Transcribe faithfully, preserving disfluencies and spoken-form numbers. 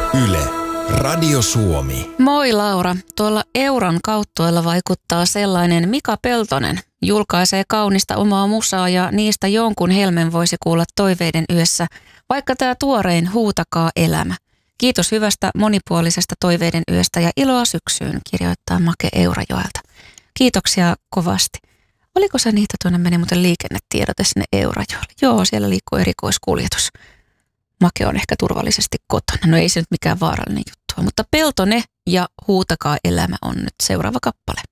Yle, Radio Suomi. Moi Laura, tuolla Euron kauttuella vaikuttaa sellainen Mika Peltonen. Julkaisee kaunista omaa musaa ja niistä jonkun helmen voisi kuulla toiveiden yössä, vaikka tämä tuorein Huutakaa elämä. Kiitos hyvästä monipuolisesta toiveiden yöstä ja iloa syksyyn, kirjoittaa Make Eurajoelta. Kiitoksia kovasti. Oliko se niitä tuonne meni muuten liikennetiedote sinne Eurajoelle? Joo, siellä liikkuu erikoiskuljetus. Make on ehkä turvallisesti kotona. No ei se nyt mikään vaarallinen juttu, mutta Peltone ja Huutakaa elämä on nyt seuraava kappale.